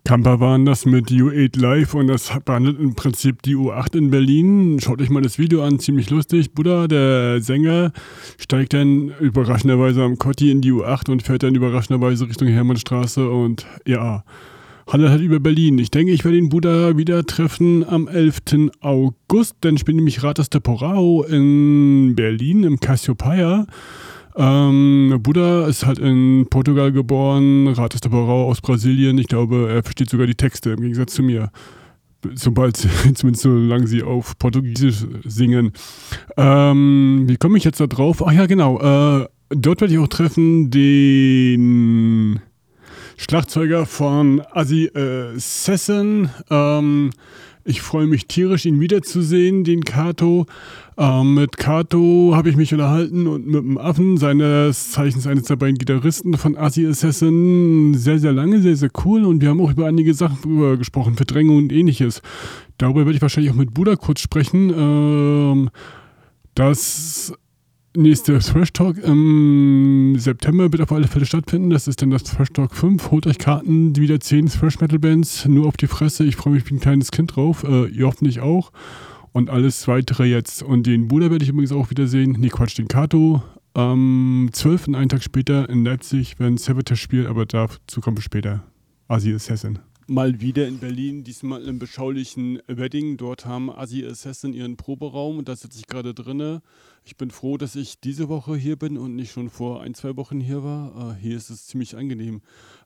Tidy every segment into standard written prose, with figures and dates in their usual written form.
Kamper waren das mit U8 Live und das behandelt im Prinzip die U8 in Berlin. Schaut euch mal das Video an, ziemlich lustig. Buddha, der Sänger, steigt dann überraschenderweise am Kotti in die U8 und fährt dann überraschenderweise Richtung Hermannstraße und ja, handelt halt über Berlin. Ich denke, ich werde den Buddha wieder treffen am 11. August, dann spielt nämlich Ratas de Porão in Berlin im Cassiopeia. Buddha ist halt in Portugal geboren, Ratas de Porão aus Brasilien. Ich glaube, er versteht sogar die Texte im Gegensatz zu mir. Zumindest solange sie auf Portugiesisch singen. Wie komme ich jetzt da drauf? Ach ja, genau. Dort werde ich auch treffen den Schlagzeuger von Ozzy Session. Ich freue mich tierisch, ihn wiederzusehen, den Kato. Mit Kato habe ich mich unterhalten und mit dem Affen, seines Zeichens eines der beiden Gitarristen von Ozzy Assassin, sehr, sehr lange, sehr, sehr cool. Und wir haben auch über einige Sachen gesprochen, Verdrängung und ähnliches. Darüber werde ich wahrscheinlich auch mit Buddha kurz sprechen. Das nächste Thrash Talk im September wird auf alle Fälle stattfinden. Das ist dann das Thrash Talk 5. Holt euch Karten, wieder 10 Thrash Metal Bands, nur auf die Fresse. Ich freue mich wie ein kleines Kind drauf. Ihr hoffentlich auch. Und alles weitere jetzt. Und den Buddha werde ich übrigens auch wiedersehen. Nee, Quatsch, den Kato. Am 12. einen Tag später in Leipzig, wenn Savatage spielt, aber dazu kommen wir später. Ozzy Assassin. Mal wieder in Berlin, diesmal im beschaulichen Wedding. Dort haben Ozzy Assassin ihren Proberaum und da sitze ich gerade drinne. Ich bin froh, dass ich diese Woche hier bin und nicht schon vor 1-2 Wochen hier war. Hier ist es ziemlich angenehm.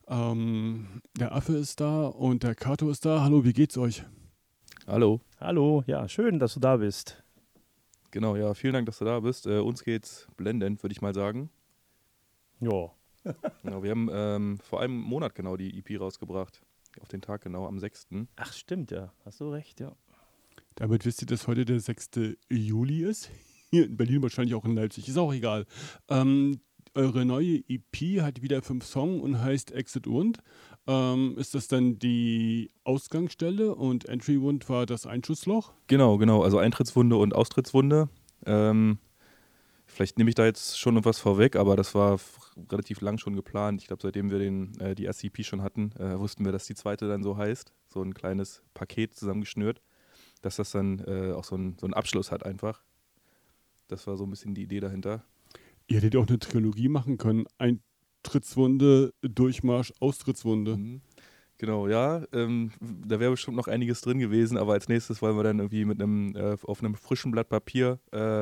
Der Affe ist da und der Kato ist da. Hallo, wie geht's euch? Hallo. Hallo, ja, schön, dass du da bist. Genau, ja, vielen Dank, dass du da bist. Uns geht's blendend, würde ich mal sagen. Ja. Genau, wir haben vor einem Monat genau die EP rausgebracht. Auf den Tag genau, am 6. Ach, stimmt, ja. Hast du recht, ja. Damit wisst ihr, dass heute der 6. Juli ist. Hier in Berlin, wahrscheinlich auch in Leipzig. Ist auch egal. Eure neue EP hat wieder 5 Songs und heißt Exit Wound. Ist das dann die Ausgangsstelle und Entry Wound war das Einschussloch? Genau. Also Eintrittswunde und Austrittswunde. Vielleicht nehme ich da jetzt schon etwas vorweg, aber das war relativ lang schon geplant. Ich glaube, seitdem wir die erste EP schon hatten, wussten wir, dass die zweite dann so heißt. So ein kleines Paket zusammengeschnürt, dass das dann auch so einen Abschluss hat einfach. Das war so ein bisschen die Idee dahinter. Ihr hättet auch eine Trilogie machen können. Eintrittswunde, Durchmarsch, Austrittswunde. Mhm. Genau, ja. Da wäre bestimmt noch einiges drin gewesen, aber als nächstes wollen wir dann irgendwie mit auf einem frischen Blatt Papier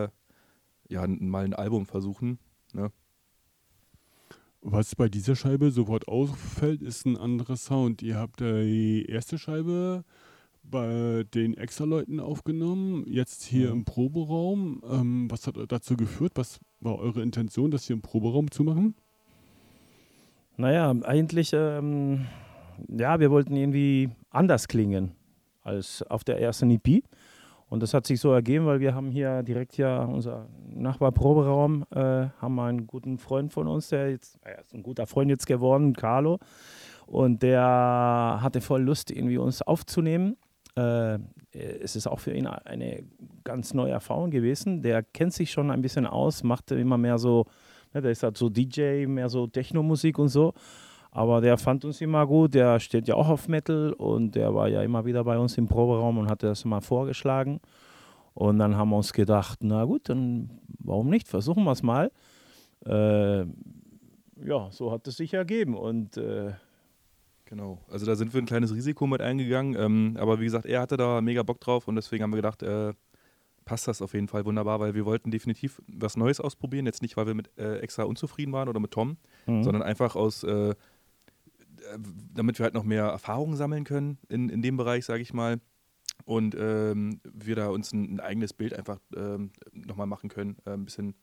mal ein Album versuchen. Ne? Was bei dieser Scheibe sofort auffällt, ist ein anderer Sound. Ihr habt die erste Scheibe bei den Extra-Leuten aufgenommen, jetzt hier im Proberaum. Was hat dazu geführt? Was war eure Intention, das hier im Proberaum zu machen? Naja, eigentlich, wir wollten irgendwie anders klingen als auf der ersten EP. Und das hat sich so ergeben, weil wir haben hier direkt unser Nachbarproberaum, haben einen guten Freund von uns, der jetzt, ist ein guter Freund jetzt geworden, Carlo. Und der hatte voll Lust, irgendwie uns aufzunehmen. Es ist auch für ihn eine ganz neue Erfahrung gewesen. Der kennt sich schon ein bisschen aus, macht immer mehr so, der ist halt so DJ, mehr so Techno-Musik und so. Aber der fand uns immer gut, der steht ja auch auf Metal und der war ja immer wieder bei uns im Proberaum und hatte das mal vorgeschlagen. Und dann haben wir uns gedacht, na gut, dann warum nicht, versuchen wir es mal. So hat es sich ergeben und Genau, also da sind wir ein kleines Risiko mit eingegangen, aber wie gesagt, er hatte da mega Bock drauf und deswegen haben wir gedacht, passt das auf jeden Fall wunderbar, weil wir wollten definitiv was Neues ausprobieren, jetzt nicht, weil wir mit extra unzufrieden waren oder mit Tom, sondern einfach damit wir halt noch mehr Erfahrungen sammeln können in dem Bereich, sage ich mal, und wir da uns ein eigenes Bild einfach nochmal machen können, ein bisschen,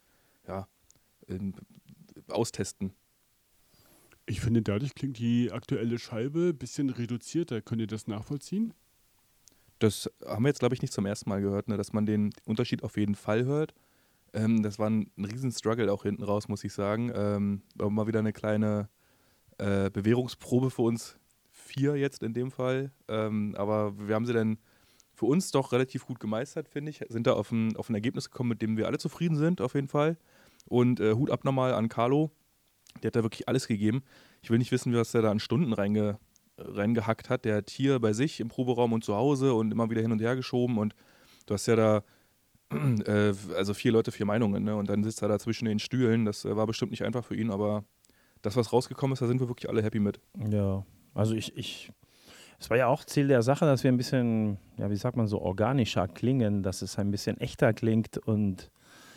austesten. Ich finde, dadurch klingt die aktuelle Scheibe ein bisschen reduzierter. Könnt ihr das nachvollziehen? Das haben wir jetzt, glaube ich, nicht zum ersten Mal gehört, ne, dass man den Unterschied auf jeden Fall hört. Das war ein riesen Struggle auch hinten raus, muss ich sagen. War mal wieder eine kleine Bewährungsprobe für uns 4 jetzt in dem Fall. Aber wir haben sie dann für uns doch relativ gut gemeistert, finde ich. Sind da auf ein Ergebnis gekommen, mit dem wir alle zufrieden sind, auf jeden Fall. Und Hut ab nochmal an Carlo. Der hat da wirklich alles gegeben. Ich will nicht wissen, was der da an Stunden reingehackt hat. Der hat hier bei sich im Proberaum und zu Hause und immer wieder hin und her geschoben und du hast ja da also 4 Leute, 4 Meinungen, ne? Und dann sitzt er da zwischen den Stühlen. Das war bestimmt nicht einfach für ihn, aber das, was rausgekommen ist, da sind wir wirklich alle happy mit. Ja, also es war ja auch Ziel der Sache, dass wir ein bisschen, ja, wie sagt man so, organischer klingen, dass es ein bisschen echter klingt und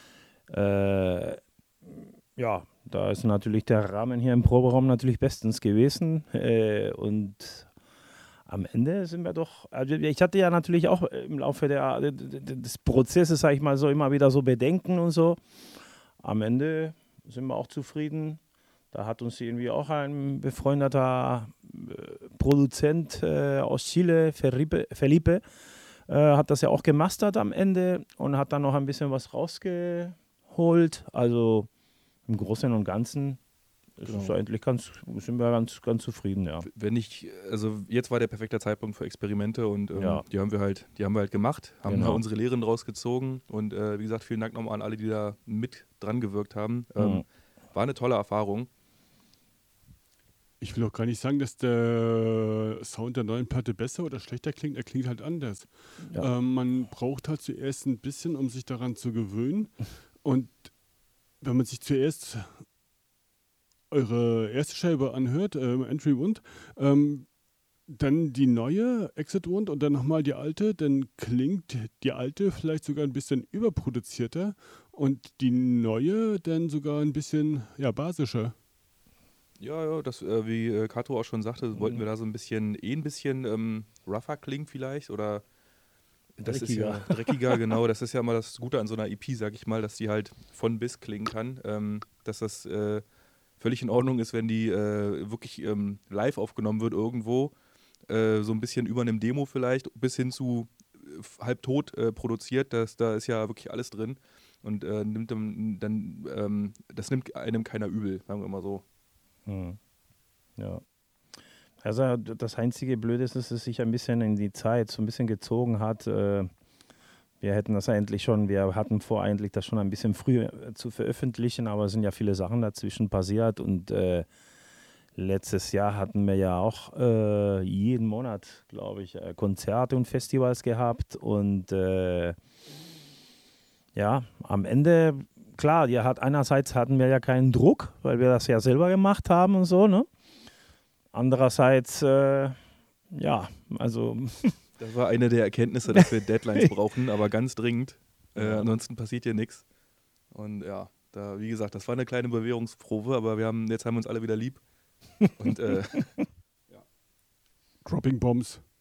ja, da ist natürlich der Rahmen hier im Proberaum natürlich bestens gewesen und am Ende sind wir doch, also ich hatte ja natürlich auch im Laufe des Prozesses, sage ich mal so, immer wieder so Bedenken und so. Am Ende sind wir auch zufrieden. Da hat uns irgendwie auch ein befreundeter Produzent aus Chile, Felipe, hat das ja auch gemastert am Ende und hat dann noch ein bisschen was rausgeholt. Also im Großen und Ganzen ist es eigentlich sind wir ganz zufrieden, ja. Wenn ich, also jetzt war der perfekte Zeitpunkt für Experimente und Ja. die haben wir halt gemacht, haben Genau. da unsere Lehren draus gezogen und wie gesagt, vielen Dank nochmal an alle, die da mit dran gewirkt haben. War eine tolle Erfahrung. Ich will auch gar nicht sagen, dass der Sound der neuen Platte besser oder schlechter klingt. Er klingt halt anders. Ja. Man braucht halt zuerst ein bisschen, um sich daran zu gewöhnen. Und wenn man sich zuerst eure erste Scheibe anhört, Entry Wound, dann die neue Exit Wound und dann nochmal die alte, dann klingt die alte vielleicht sogar ein bisschen überproduzierter und die neue dann sogar ein bisschen basischer. Ja, das, wie Kato auch schon sagte, wollten wir da so ein bisschen rougher klingen vielleicht oder das Dreckiger. ist ja dreckiger, genau. Das ist ja immer das Gute an so einer EP, sag ich mal, dass die halt von bis klingen kann. Dass das völlig in Ordnung ist, wenn die wirklich live aufgenommen wird irgendwo. So ein bisschen über einem Demo vielleicht, bis hin zu halbtot produziert. Da ist ja wirklich alles drin. Und das nimmt einem keiner übel, sagen wir mal so. Ja. Also das einzige Blöde ist, dass es sich ein bisschen in die Zeit so ein bisschen gezogen hat. Wir hatten vor, eigentlich das schon ein bisschen früher zu veröffentlichen, aber es sind ja viele Sachen dazwischen passiert und letztes Jahr hatten wir ja auch jeden Monat, glaube ich, Konzerte und Festivals gehabt und ja, am Ende, klar, einerseits hatten wir ja keinen Druck, weil wir das ja selber gemacht haben und so, ne? Andererseits, ja, also Das war eine der Erkenntnisse, dass wir Deadlines brauchen, aber ganz dringend. Ansonsten passiert hier nichts. Und ja, wie gesagt, das war eine kleine Bewährungsprobe, aber jetzt haben wir uns alle wieder lieb. Und Dropping Bombs.